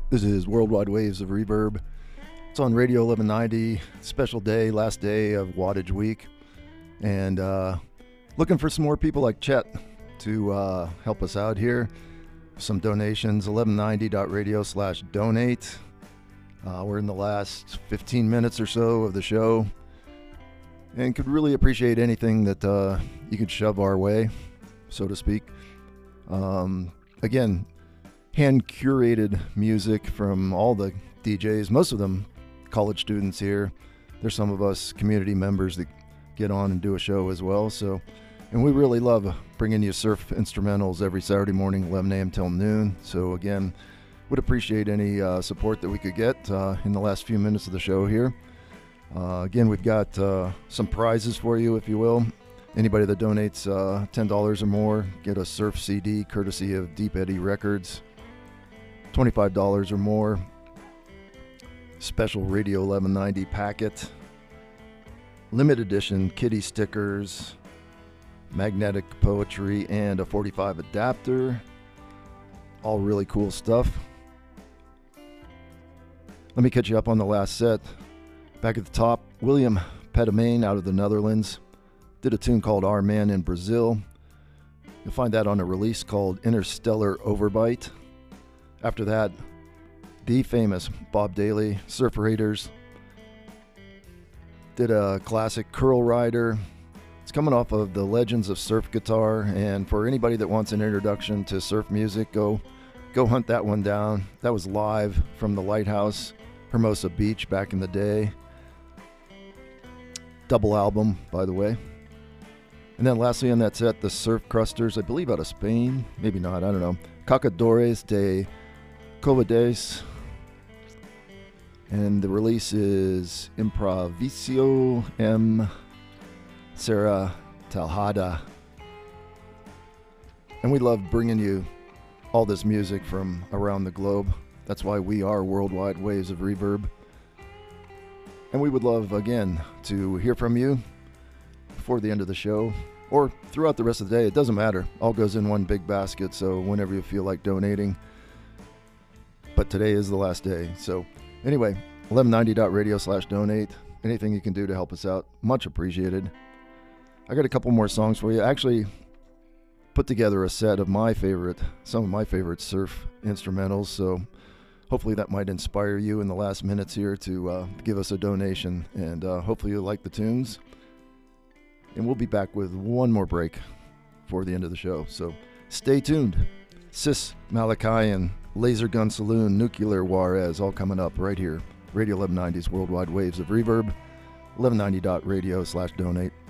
This is Worldwide Waves of Reverb. It's on Radio 1190, special day, last day of Wattage Week. And looking for some more people like Chet to help us out here. Some donations, 1190.radio/donate. We're in the last 15 minutes or so of the show. And could really appreciate anything that you could shove our way, so to speak. Again, hand-curated music from all the DJs, most of them college students here. There's some of us community members that get on and do a show as well. And we really love bringing you surf instrumentals every Saturday morning, 11 a.m. till noon. So again, would appreciate any support that we could get in the last few minutes of the show here. Again, we've got some prizes for you, if you will. Anybody that donates $10 or more, get a surf CD courtesy of Deep Eddy Records. $25 or more, special Radio 1190 packet, limited edition kitty stickers, magnetic poetry, and a 45 adapter. All really cool stuff. Let me catch you up on the last set. Back at the top, William Petamane out of the Netherlands did a tune called Our Man in Brazil. You'll find that on a release called Interstellar Overbite. After that, the famous Bob Daly, Surf Raiders, did a classic Curl Rider. It's coming off of the Legends of Surf Guitar, and for anybody that wants an introduction to surf music, go hunt that one down. That was live from the Lighthouse, Hermosa Beach back in the day. Double album, by the way. And then lastly on that set, the Surf Crusters, I believe out of Spain, maybe not, I don't know. Cacadores de Covades, and the release is Improviso M. Serra Talhada. And we love bringing you all this music from around the globe. That's why we are Worldwide Waves of Reverb. And we would love, again, to hear from you before the end of the show or throughout the rest of the day. It doesn't matter. All goes in one big basket, so whenever you feel like donating. But today is the last day. So anyway, 1190.radio/donate. Anything you can do to help us out, much appreciated. I got a couple more songs for you. I actually put together a set of some of my favorite surf instrumentals. So hopefully that might inspire you in the last minutes here to give us a donation. And hopefully you'll like the tunes. And we'll be back with one more break for the end of the show. So stay tuned. Sis Malachian, Laser Gun Saloon, Nuclear Juarez, all coming up right here. Radio 1190's Worldwide Waves of Reverb, 1190.radio/donate.